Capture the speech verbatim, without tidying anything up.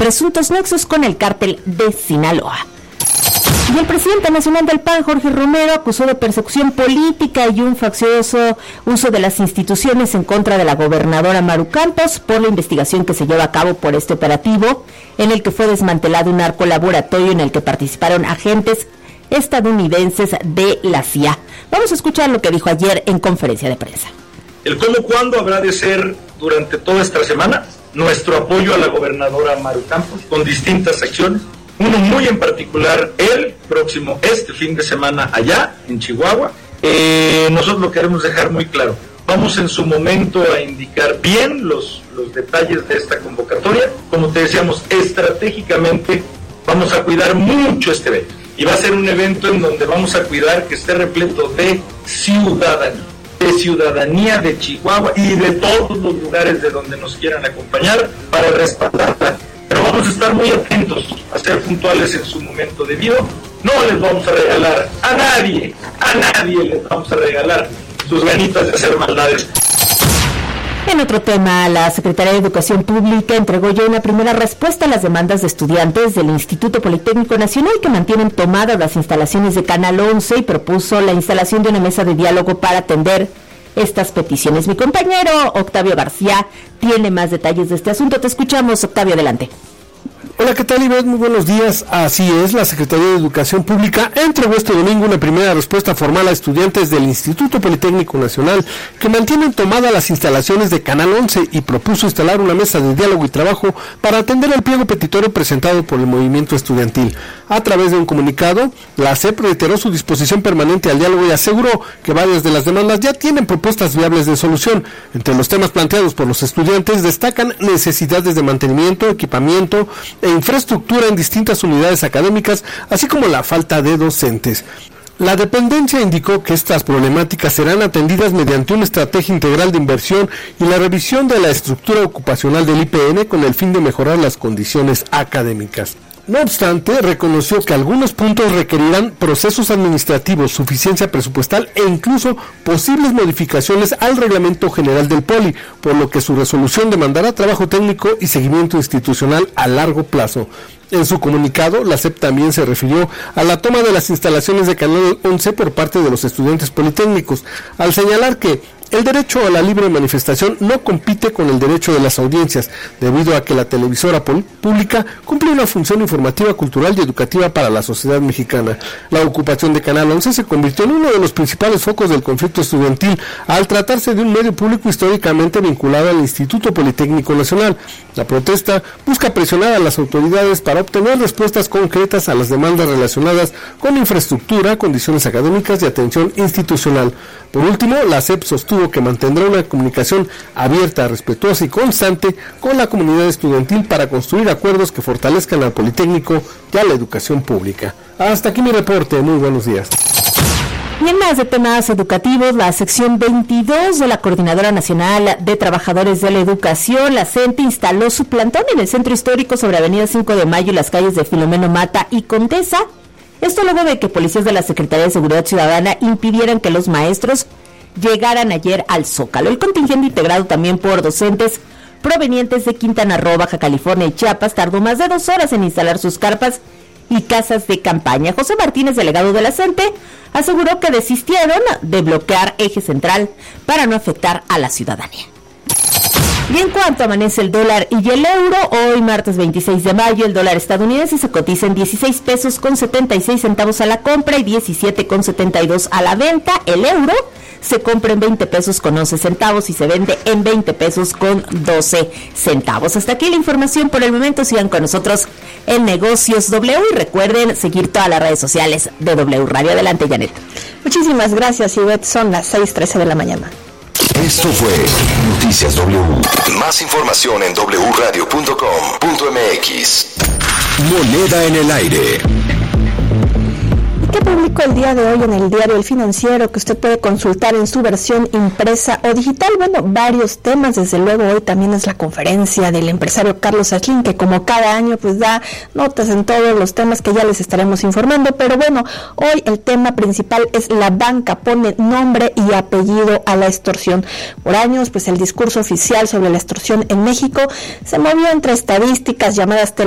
presuntos nexos con el cártel de Sinaloa. Y el presidente nacional del P A N, Jorge Romero, acusó de persecución política y un faccioso uso de las instituciones en contra de la gobernadora Maru Campos por la investigación que se lleva a cabo por este operativo, en el que fue desmantelado un narcolaboratorio en el que participaron agentes estadounidenses de la C I A. Vamos a escuchar lo que dijo ayer en conferencia de prensa. El cómo cuándo habrá de ser durante toda esta semana nuestro apoyo a la gobernadora Maru Campos con distintas acciones. Uno muy en particular, el próximo, este fin de semana allá en Chihuahua. Eh, nosotros lo queremos dejar muy claro. Vamos en su momento a indicar bien los, los detalles de esta convocatoria. Como te decíamos, estratégicamente vamos a cuidar mucho este evento. Y va a ser un evento en donde vamos a cuidar que esté repleto de ciudadanía, de ciudadanía de Chihuahua y de todos los lugares de donde nos quieran acompañar para respaldarla. Pero vamos a estar muy atentos a ser puntuales en su momento debido. No les vamos a regalar a nadie, a nadie les vamos a regalar sus ganitas de hacer maldades. En otro tema, la Secretaría de Educación Pública entregó ya una primera respuesta a las demandas de estudiantes del Instituto Politécnico Nacional que mantienen tomadas las instalaciones de Canal once y propuso la instalación de una mesa de diálogo para atender estas peticiones. Mi compañero Octavio García tiene más detalles de este asunto. Te escuchamos, Octavio, adelante. Hola, ¿qué tal, Ivette? Muy buenos días. Así es, la Secretaría de Educación Pública entregó este domingo una primera respuesta formal a estudiantes del Instituto Politécnico Nacional que mantienen tomadas las instalaciones de Canal once y propuso instalar una mesa de diálogo y trabajo para atender el pliego petitorio presentado por el movimiento estudiantil. A través de un comunicado, la C E P reiteró su disposición permanente al diálogo y aseguró que varias de las demandas ya tienen propuestas viables de solución. Entre los temas planteados por los estudiantes destacan necesidades de mantenimiento, equipamiento e infraestructura en distintas unidades académicas, así como la falta de docentes. La dependencia indicó que estas problemáticas serán atendidas mediante una estrategia integral de inversión y la revisión de la estructura ocupacional del I P N con el fin de mejorar las condiciones académicas. No obstante, reconoció que algunos puntos requerirán procesos administrativos, suficiencia presupuestal e incluso posibles modificaciones al reglamento general del Poli, por lo que su resolución demandará trabajo técnico y seguimiento institucional a largo plazo. En su comunicado, la C E P también se refirió a la toma de las instalaciones de Canal once por parte de los estudiantes politécnicos, al señalar que el derecho a la libre manifestación no compite con el derecho de las audiencias, debido a que la televisora pública cumple una función informativa, cultural y educativa para la sociedad mexicana. La ocupación de Canal once se convirtió en uno de los principales focos del conflicto estudiantil, al tratarse de un medio público históricamente vinculado al Instituto Politécnico Nacional. La protesta busca presionar a las autoridades para obtener respuestas concretas a las demandas relacionadas con infraestructura, condiciones académicas y atención institucional. Por último, la C E P sostuvo que mantendrá una comunicación abierta, respetuosa y constante con la comunidad estudiantil para construir acuerdos que fortalezcan al Politécnico y a la educación pública. Hasta aquí mi reporte, muy buenos días. Y en más de temas educativos, la sección veintidós de la Coordinadora Nacional de Trabajadores de la Educación, la C E N T E, instaló su plantón en el Centro Histórico sobre Avenida cinco de Mayo y las calles de Filomeno Mata y Condesa. Esto luego de que policías de la Secretaría de Seguridad Ciudadana impidieran que los maestros llegaran ayer al Zócalo. El contingente, integrado también por docentes provenientes de Quintana Roo, Baja California y Chiapas, tardó más de dos horas en instalar sus carpas y casas de campaña. José Martínez, delegado de la C E N T E, aseguró que desistieron de bloquear eje central para no afectar a la ciudadanía. Y en cuanto amanece el dólar y el euro, hoy martes veintiséis de mayo, el dólar estadounidense se cotiza en dieciséis pesos con setenta y seis centavos a la compra y diecisiete con setenta y dos a la venta. El euro se compra en veinte pesos con once centavos y se vende en veinte pesos con doce centavos. Hasta aquí la información por el momento. Sigan con nosotros en Negocios W y recuerden seguir todas las redes sociales de W Radio. Adelante, Janet. Muchísimas gracias, Ivette. Son las seis trece de la mañana. Esto fue Noticias W. Más información en doble u radio punto com punto m x. Moneda en el aire. ¿Qué publicó el día de hoy en el diario El Financiero que usted puede consultar en su versión impresa o digital? Bueno, varios temas. Desde luego hoy también es la conferencia del empresario Carlos Slim, que como cada año pues da notas en todos los temas que ya les estaremos informando. Pero bueno, hoy el tema principal es la banca pone nombre y apellido a la extorsión. Por años pues el discurso oficial sobre la extorsión en México se movió entre estadísticas, llamadas telefónicas,